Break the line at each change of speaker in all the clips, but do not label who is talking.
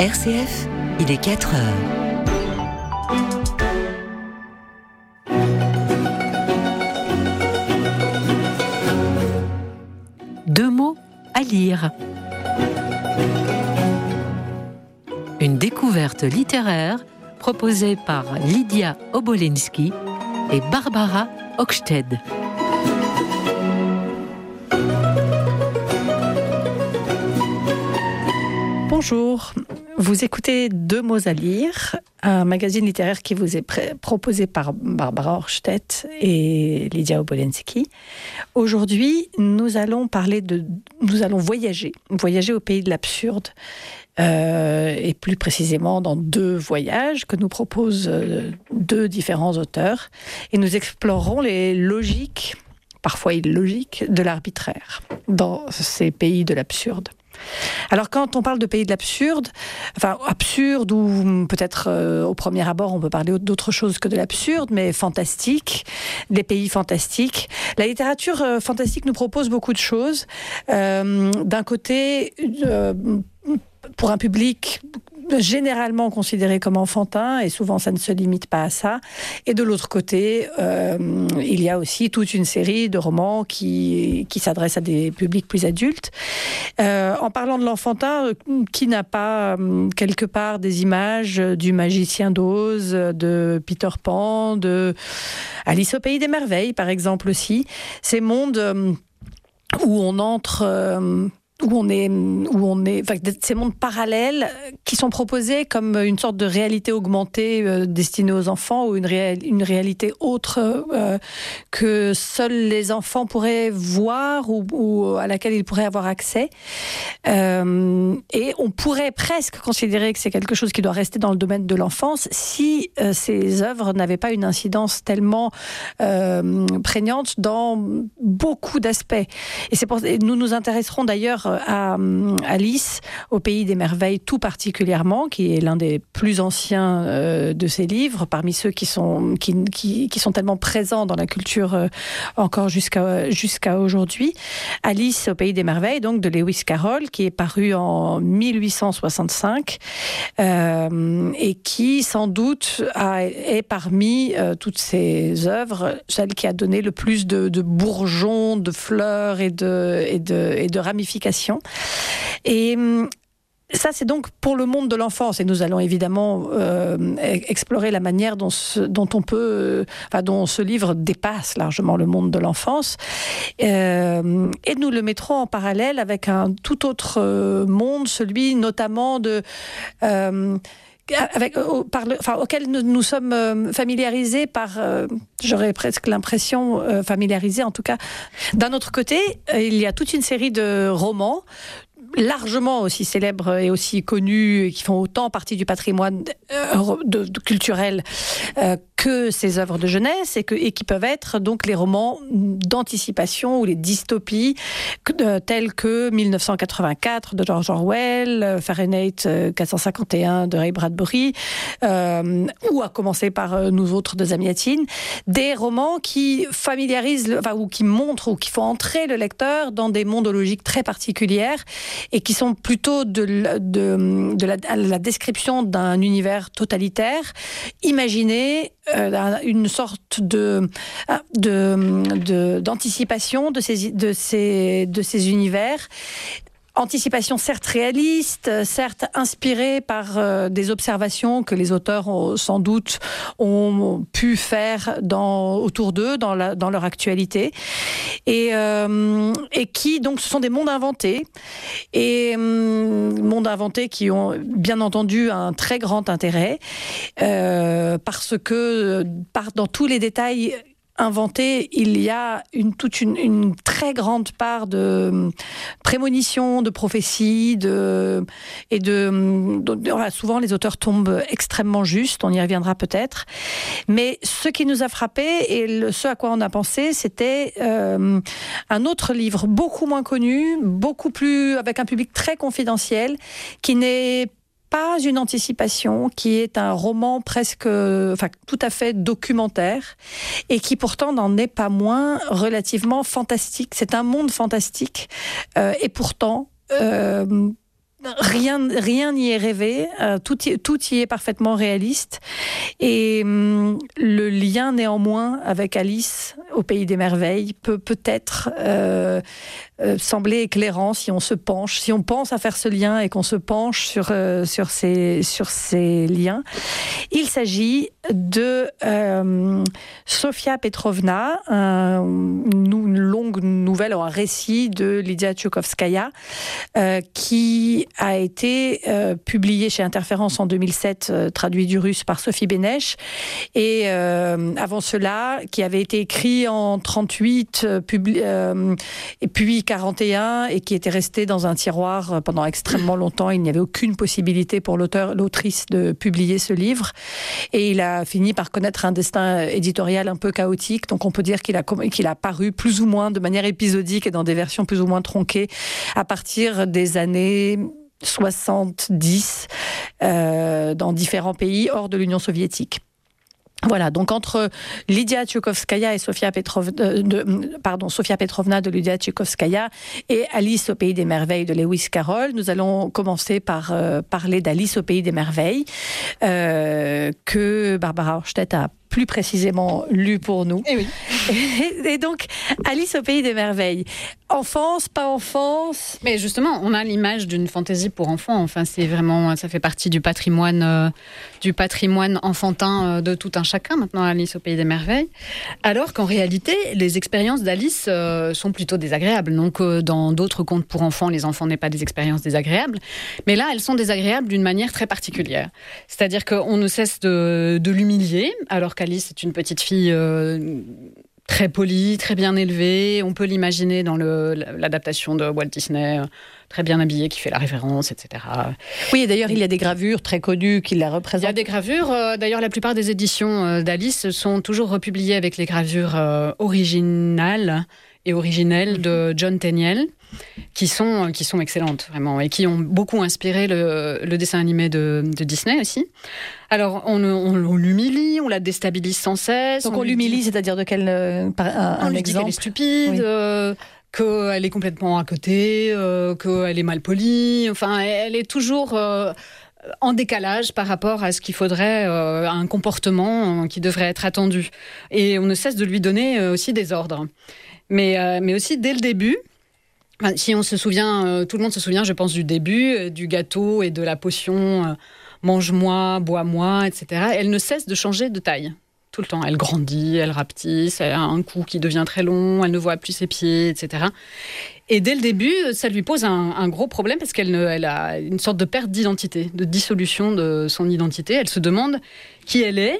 RCF, il est 4 heures. Deux mots à lire. Une découverte littéraire proposée par Lydia Obolensky et Barbara Hochsted.
Bonjour, vous écoutez Deux mots à lire, un magazine littéraire qui vous est proposé par Barbara Hochsted et Lydia Obolensky. Aujourd'hui, nous allons voyager au pays de l'absurde. Et plus précisément dans deux voyages que nous proposent deux différents auteurs. Et nous explorerons les logiques, parfois illogiques, de l'arbitraire dans ces pays de l'absurde. Alors quand on parle de pays de l'absurde, enfin absurde ou peut-être au premier abord on peut parler d'autre chose que de l'absurde, mais fantastique, des pays fantastiques. La littérature fantastique nous propose beaucoup de choses. D'un côté, pour un public généralement considéré comme enfantin, et souvent ça ne se limite pas à ça. Et de l'autre côté, il y a aussi toute une série de romans qui s'adressent à des publics plus adultes. En parlant de l'enfantin, qui n'a pas quelque part des images du Magicien d'Oz, de Peter Pan, de Alice au Pays des Merveilles, par exemple aussi. Ces mondes où on entre... ces mondes parallèles qui sont proposés comme une sorte de réalité augmentée destinée aux enfants ou une réalité autre que seuls les enfants pourraient voir ou à laquelle ils pourraient avoir accès. Et on pourrait presque considérer que c'est quelque chose qui doit rester dans le domaine de l'enfance si ces œuvres n'avaient pas une incidence tellement prégnante dans beaucoup d'aspects. Et nous nous intéresserons d'ailleurs à Alice au Pays des Merveilles tout particulièrement, qui est l'un des plus anciens de ses livres, parmi ceux qui sont tellement présents dans la culture encore jusqu'à aujourd'hui. Alice au Pays des Merveilles, donc de Lewis Carroll, qui est paru en 1865 et qui sans doute est parmi toutes ces œuvres celle qui a donné le plus de bourgeons, de fleurs et de ramifications. Et ça, c'est donc pour le monde de l'enfance. Et nous allons évidemment explorer la manière dont ce livre dépasse largement le monde de l'enfance. Et nous le mettrons en parallèle avec un tout autre monde, celui notamment auquel nous sommes familiarisés j'aurais presque l'impression, familiarisés en tout cas. D'un autre côté, il y a toute une série de romans largement aussi célèbres et aussi connus, qui font autant partie du patrimoine culturel que ces œuvres de jeunesse et qui peuvent être donc les romans d'anticipation ou les dystopies tels que 1984 de George Orwell, Fahrenheit 451 de Ray Bradbury, ou à commencer par Nous autres de Zamyatin, des romans qui familiarisent, ou qui montrent ou qui font entrer le lecteur dans des mondes logiques très particulières et qui sont plutôt à la description d'un univers totalitaire, imaginé une sorte d'anticipation de ces univers. Anticipation certes réaliste, certes inspirée par des observations que les auteurs sans doute ont pu faire autour d'eux, dans leur actualité, et qui donc ce sont des mondes inventés, mondes inventés qui ont bien entendu un très grand intérêt parce que dans tous les détails inventé, il y a une très grande part de prémonition, de prophétie, souvent les auteurs tombent extrêmement justes, on y reviendra peut-être. Mais ce qui nous a frappé et ce à quoi on a pensé, c'était un autre livre beaucoup moins connu, beaucoup plus avec un public très confidentiel, qui n'est pas une anticipation, qui est un roman tout à fait documentaire et qui pourtant n'en est pas moins relativement fantastique. C'est un monde fantastique et pourtant rien n'y est rêvé, tout y est parfaitement réaliste. Et le lien néanmoins avec Alice au Pays des Merveilles peut-être sembler éclairant si on pense à faire ce lien et qu'on se penche sur ces liens. Il s'agit de Sofia Petrovna, une longue nouvelle ou un récit de Lydia Tchoukovskaya qui a été publié chez Interférence en 2007, traduit du russe par Sophie Bénèche, et avant cela, qui avait été écrit en 38, et puis 41, et qui était resté dans un tiroir pendant extrêmement longtemps. Il n'y avait aucune possibilité pour l'autrice de publier ce livre, et il a fini par connaître un destin éditorial un peu chaotique. Donc on peut dire qu'il a paru plus ou moins de manière épisodique et dans des versions plus ou moins tronquées à partir des années 70 dans différents pays hors de l'Union soviétique. Voilà, donc entre Lydia Tchoukovskaya et Sofia Petrovna de Lydia Tchoukovskaya et Alice au Pays des Merveilles de Lewis Carroll, nous allons commencer par parler d'Alice au Pays des Merveilles, que Barbara Horstedt a plus précisément lu pour nous.
Et oui.
Et donc, Alice au Pays des Merveilles. Enfance, pas enfance?
Mais justement, on a l'image d'une fantaisie pour enfants. Enfin, c'est vraiment, ça fait partie du patrimoine enfantin de tout un chacun, maintenant, Alice au Pays des Merveilles. Alors qu'en réalité, les expériences d'Alice sont plutôt désagréables. Donc, dans d'autres contes pour enfants, les enfants n'aient pas des expériences désagréables. Mais là, elles sont désagréables d'une manière très particulière. C'est-à-dire qu'on ne cesse de l'humilier, alors qu'Alice est une petite fille très polie, très bien élevée. On peut l'imaginer dans l'adaptation de Walt Disney, très bien habillée, qui fait la référence, etc.
Oui, et d'ailleurs, il y a des gravures très connues qui la représentent.
Il y a des gravures. D'ailleurs, la plupart des éditions d'Alice sont toujours republiées avec les gravures originales et originelles de John Tenniel, qui sont excellentes, vraiment, et qui ont beaucoup inspiré le dessin animé de Disney aussi. Alors, on l'humilie, on la déstabilise sans cesse.
Donc on l'humilie, c'est-à-dire de quel
on lui dit qu'elle est stupide, oui. Qu'elle est complètement à côté, qu'elle est mal polie. Enfin, elle est toujours en décalage par rapport à ce qu'il faudrait, à un comportement qui devrait être attendu. Et on ne cesse de lui donner aussi des ordres. Mais aussi, dès le début, si on se souvient, tout le monde se souvient, je pense, du début, du gâteau et de la potion mange-moi, bois-moi, etc. Elle ne cesse de changer de taille. Tout le temps. Elle grandit, elle rapetisse, elle a un cou qui devient très long, elle ne voit plus ses pieds, etc. Et dès le début, ça lui pose un gros problème parce qu'elle a une sorte de perte d'identité, de dissolution de son identité. Elle se demande qui elle est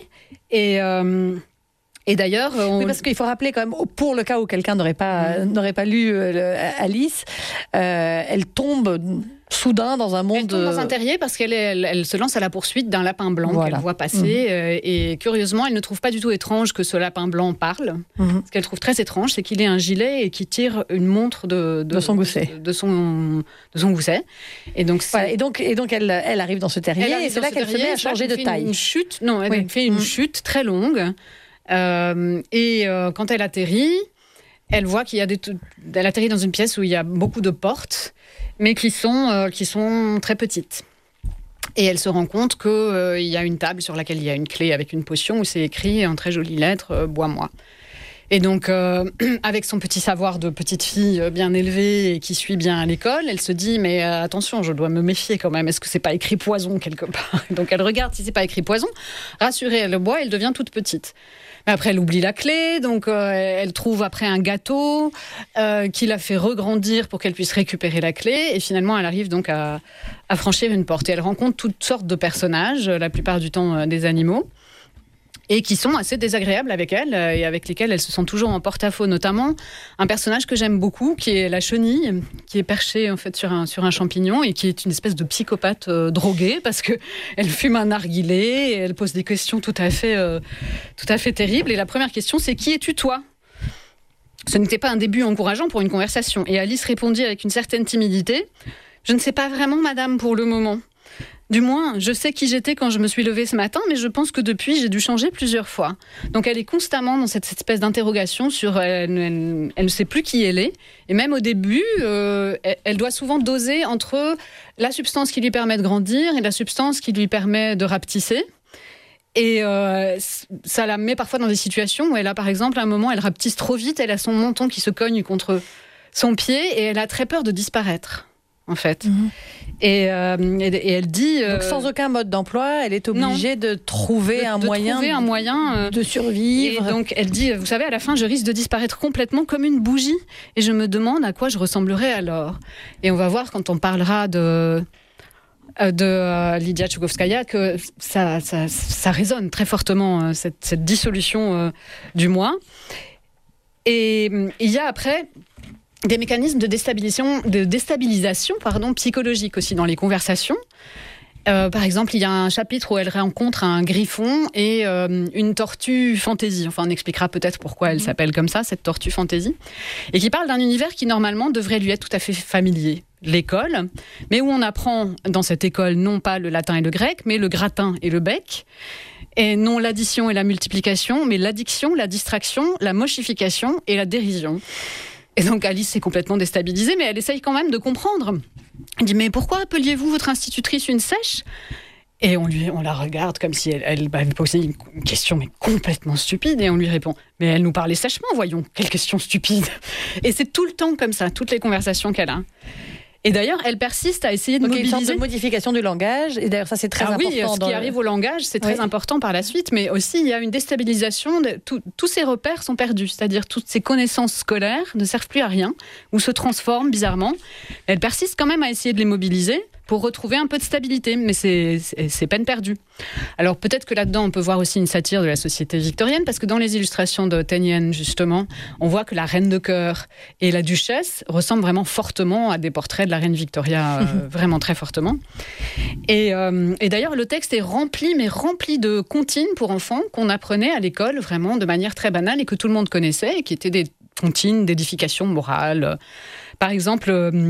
et d'ailleurs...
Oui, parce qu'il faut rappeler quand même, pour le cas où quelqu'un n'aurait pas lu Alice, elle tombe soudain dans un monde...
Elle tombe dans un terrier parce qu'elle se lance à la poursuite d'un lapin blanc qu'elle voit passer. Et curieusement, elle ne trouve pas du tout étrange que ce lapin blanc parle. Ce qu'elle trouve très étrange, c'est qu'il ait un gilet et qu'il tire une montre de son gousset. De son gousset. Et donc,
voilà, et donc elle arrive dans ce terrier et c'est là qu'elle se met à changer de taille.
Elle fait une chute très longue. Quand elle atterrit, elle voit elle atterrit dans une pièce où il y a beaucoup de portes, mais qui sont très petites. Et elle se rend compte qu'il y a une table sur laquelle il y a une clé avec une potion où c'est écrit en très jolies lettres « Bois-moi ». Et donc, avec son petit savoir de petite fille bien élevée et qui suit bien à l'école, elle se dit « Mais attention, je dois me méfier quand même. Est-ce que c'est pas écrit poison quelque part ?» Donc, elle regarde si c'est pas écrit poison. Rassurée, elle le boit et elle devient toute petite. Mais après, elle oublie la clé. Donc, elle trouve après un gâteau qui la fait regrandir pour qu'elle puisse récupérer la clé. Et finalement, elle arrive donc à franchir une porte. Et elle rencontre toutes sortes de personnages, la plupart du temps des animaux, et qui sont assez désagréables avec elle et avec lesquels elle se sent toujours en porte-à-faux, notamment un personnage que j'aime beaucoup qui est la chenille, qui est perchée en fait sur un champignon et qui est une espèce de psychopathe droguée parce que elle fume un narguilé et elle pose des questions tout à fait terribles. Et la première question, c'est « Qui es-tu, toi ?» Ce n'était pas un début encourageant pour une conversation. Et Alice répondit avec une certaine timidité « Je ne sais pas vraiment, madame, pour le moment. » Du moins, je sais qui j'étais quand je me suis levée ce matin, mais je pense que depuis, j'ai dû changer plusieurs fois. Donc elle est constamment dans cette espèce d'interrogation sur... Elle ne sait plus qui elle est. Et même au début, elle doit souvent doser entre la substance qui lui permet de grandir et la substance qui lui permet de rapetisser. Et ça la met parfois dans des situations où elle a, par exemple, à un moment, elle rapetisse trop vite, elle a son menton qui se cogne contre son pied et elle a très peur de disparaître, en fait. Et elle dit...
Donc sans aucun mode d'emploi, elle est obligée de trouver un moyen de survivre.
Et donc elle dit, vous savez, à la fin, je risque de disparaître complètement comme une bougie. Et je me demande à quoi je ressemblerai alors. Et on va voir quand on parlera de Lydia Tchoukovskaya que ça résonne très fortement, cette dissolution du moi. Et il y a après des mécanismes de déstabilisation psychologique aussi dans les conversations. Par exemple, il y a un chapitre où elle rencontre un griffon et une tortue fantaisie. Enfin, on expliquera peut-être pourquoi elle s'appelle comme ça, cette tortue fantaisie. Et qui parle d'un univers qui, normalement, devrait lui être tout à fait familier. L'école, mais où on apprend dans cette école non pas le latin et le grec, mais le gratin et le bec. Et non l'addition et la multiplication, mais l'addiction, la distraction, la mochification et la dérision. Et donc Alice est complètement déstabilisée, mais elle essaye quand même de comprendre. Elle dit, mais pourquoi appeliez-vous votre institutrice une sèche ? Et on la regarde comme si elle posait une question mais complètement stupide, et on lui répond, mais elle nous parlait sèchement, voyons, quelle question stupide. Et c'est tout le temps comme ça, toutes les conversations qu'elle a. Et d'ailleurs, elle persiste à essayer de mobiliser...
Donc il y a une sorte de modification du langage, et d'ailleurs ça c'est très important.
Oui, ce qui arrive au langage, c'est très important par la suite, mais aussi il y a une déstabilisation, tous ces repères sont perdus, c'est-à-dire toutes ces connaissances scolaires ne servent plus à rien, ou se transforment bizarrement. Elle persiste quand même à essayer de les mobiliser pour retrouver un peu de stabilité, mais c'est peine perdue. Alors peut-être que là-dedans, on peut voir aussi une satire de la société victorienne, parce que dans les illustrations de Tennyson, justement, on voit que la reine de cœur et la duchesse ressemblent vraiment fortement à des portraits de la reine Victoria, vraiment très fortement. Et d'ailleurs, le texte est rempli de comptines pour enfants qu'on apprenait à l'école vraiment de manière très banale et que tout le monde connaissait, et qui étaient des comptines d'édification morale. Par exemple,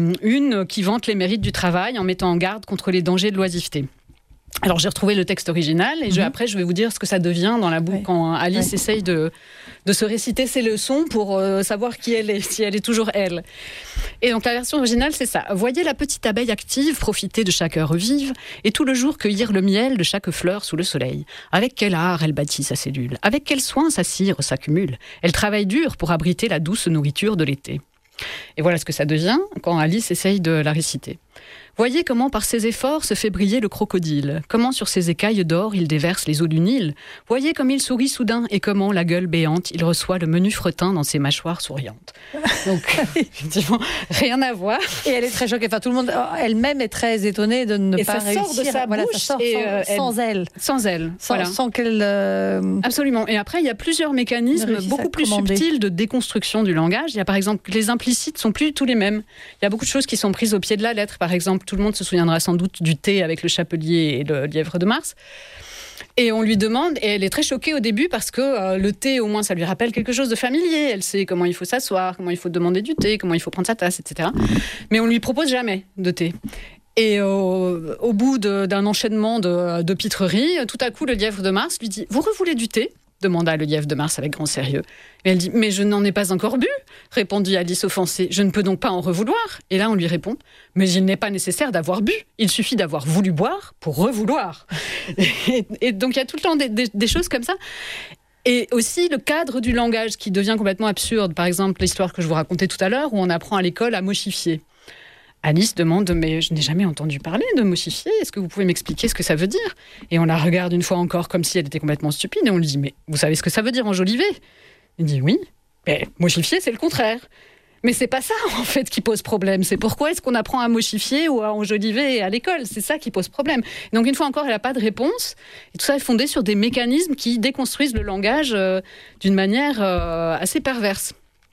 une qui vante les mérites du travail en mettant en garde contre les dangers de l'oisiveté. Alors j'ai retrouvé le texte original et après je vais vous dire ce que ça devient dans la boucle quand Alice essaye de se réciter ses leçons pour savoir qui elle est, si elle est toujours elle. Et donc la version originale c'est ça. Voyez la petite abeille active profiter de chaque heure vive et tout le jour cueillir le miel de chaque fleur sous le soleil. Avec quel art elle bâtit sa cellule, avec quel soin sa cire s'accumule. Elle travaille dur pour abriter la douce nourriture de l'été. Et voilà ce que ça devient quand Alice essaye de la réciter. Voyez comment par ses efforts se fait briller le crocodile, comment sur ses écailles d'or il déverse les eaux du Nil. Voyez comme il sourit soudain et comment, la gueule béante, il reçoit le menu fretin dans ses mâchoires souriantes. Donc, effectivement, rien à voir.
Et elle est très choquée. Enfin, tout le monde elle-même est très étonnée de ne pas réussir.
Et ça sort de sa bouche.
Ça sort sans elle.
Sans elle.
Sans qu'elle...
Absolument. Et après, il y a plusieurs mécanismes beaucoup plus subtils de déconstruction du langage. Il y a par exemple, les implicites sont plus du tout les mêmes. Il y a beaucoup de choses qui sont prises au pied de la lettre. Par exemple, tout le monde se souviendra sans doute du thé avec le chapelier et le lièvre de Mars. Et on lui demande, et elle est très choquée au début parce que le thé, au moins, ça lui rappelle quelque chose de familier. Elle sait comment il faut s'asseoir, comment il faut demander du thé, comment il faut prendre sa tasse, etc. Mais on lui propose jamais de thé. Et au bout d'un enchaînement de pitreries, tout à coup, le lièvre de Mars lui dit « Vous revoulez du thé ?» demanda le lièvre de Mars avec grand sérieux. Et elle dit « Mais je n'en ai pas encore bu !» répondit Alice offensée. « Je ne peux donc pas en revouloir ?» Et là, on lui répond « Mais il n'est pas nécessaire d'avoir bu. Il suffit d'avoir voulu boire pour revouloir. » Et donc, il y a tout le temps des choses comme ça. Et aussi le cadre du langage qui devient complètement absurde. Par exemple, l'histoire que je vous racontais tout à l'heure, où on apprend à l'école à mochifier. Alice demande « Mais je n'ai jamais entendu parler de mochifier. Est-ce que vous pouvez m'expliquer ce que ça veut dire ?» Et on la regarde une fois encore comme si elle était complètement stupide. Et on lui dit « Mais vous savez ce que ça veut dire enjoliver ?» Elle dit « Oui. Mais mochifier, c'est le contraire. » Mais c'est pas ça, en fait, qui pose problème. C'est pourquoi est-ce qu'on apprend à mochifier ou à enjoliver à l'école. C'est ça qui pose problème. Donc, une fois encore, elle n'a pas de réponse. Et tout ça est fondé sur des mécanismes qui déconstruisent le langage d'une manière assez perverse.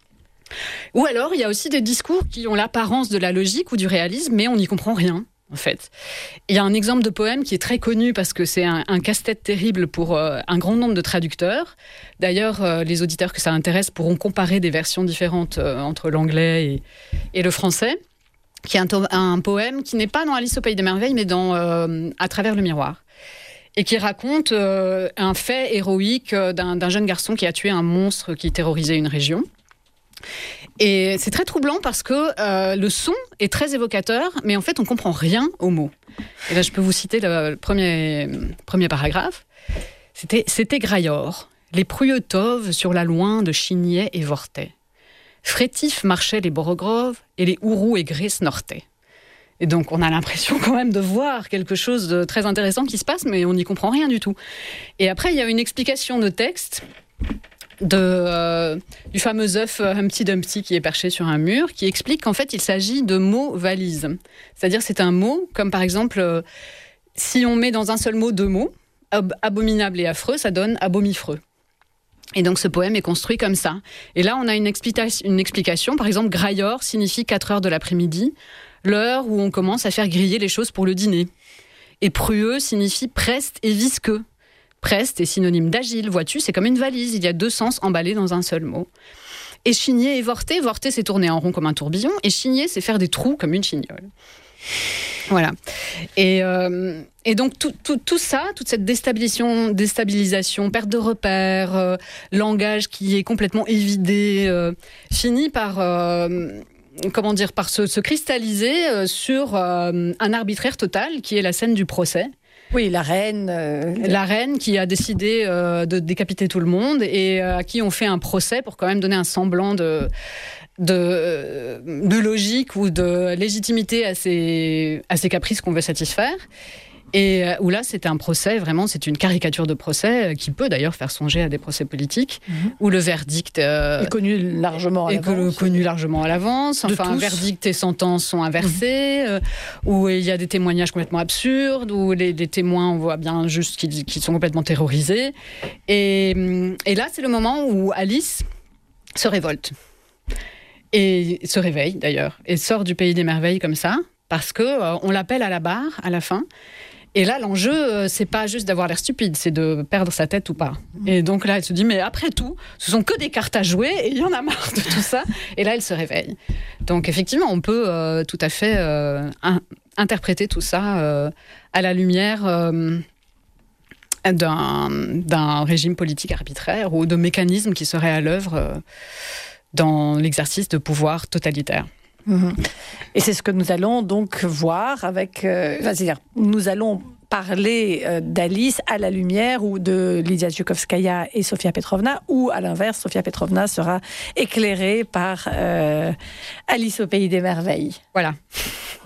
Ou alors, il y a aussi des discours qui ont l'apparence de la logique ou du réalisme, mais on n'y comprend rien, en fait. Il y a un exemple de poème qui est très connu parce que c'est un casse-tête terrible pour un grand nombre de traducteurs. D'ailleurs, les auditeurs que ça intéresse pourront comparer des versions différentes entre l'anglais et le français. qui est un poème qui n'est pas dans Alice au Pays des Merveilles, mais dans À travers le miroir. Et qui raconte un fait héroïque d'un jeune garçon qui a tué un monstre qui terrorisait une région. Et c'est très troublant parce que le son est très évocateur, mais en fait, on ne comprend rien aux mots. Et là, je peux vous citer le premier paragraphe. C'était Graillor, les pruyeux toves sur la loin de Chignet et Vortet. Frétifs marchaient les borogroves et les hourous aigrés snortaient. Et donc, on a l'impression quand même de voir quelque chose de très intéressant qui se passe, mais on n'y comprend rien du tout. Et après, il y a une explication de texte du fameux œuf Humpty Dumpty qui est perché sur un mur, qui explique qu'en fait, il s'agit de mots valises. C'est-à-dire, c'est un mot, comme par exemple, si on met dans un seul mot 2 mots, abominable et affreux, ça donne abomifreux. Et donc, ce poème est construit comme ça. Et là, on a une explication. Par exemple, Graillor signifie 4 heures de l'après-midi, l'heure où on commence à faire griller les choses pour le dîner. Et prueux signifie preste et visqueux. Preste est synonyme d'agile, vois-tu, c'est comme une valise, il y a 2 sens emballés dans un seul mot. Et chigner et vorter, vorter c'est tourner en rond comme un tourbillon, et chigner c'est faire des trous comme une chignole. Voilà. Et donc tout ça, toute cette déstabilisation, perte de repères, langage qui est complètement évidé, finit par... par se cristalliser sur un arbitraire total qui est la scène du procès.
Oui, la reine.
La reine qui a décidé de décapiter tout le monde et à qui on fait un procès pour quand même donner un semblant de logique ou de légitimité à ces caprices qu'on veut satisfaire. Et où là, c'était un procès, vraiment, c'est une caricature de procès qui peut d'ailleurs faire songer à des procès politiques, où le verdict
est connu largement à l'avance.
Enfin, un verdict et sentence sont inversés, où il y a des témoignages complètement absurdes, où les témoins, on voit bien juste qu'ils sont complètement terrorisés. Et là, c'est le moment où Alice se révolte. Et se réveille, d'ailleurs, et sort du Pays des Merveilles comme ça, parce qu'on l'appelle à la barre, à la fin. Et là, l'enjeu, c'est pas juste d'avoir l'air stupide, c'est de perdre sa tête ou pas. Et donc là, elle se dit, mais après tout, ce sont que des cartes à jouer et il y en a marre de tout ça. Et là, elle se réveille. Donc effectivement, on peut tout à fait interpréter tout ça à la lumière d'un régime politique arbitraire ou de mécanismes qui seraient à l'œuvre dans l'exercice de pouvoir totalitaire.
Et c'est ce que nous allons donc voir avec... c'est-à-dire, nous allons parler d'Alice à la lumière ou de Lydia Zhukovskaya et Sofia Petrovna, ou à l'inverse, Sofia Petrovna sera éclairée par Alice au Pays des Merveilles.
Voilà.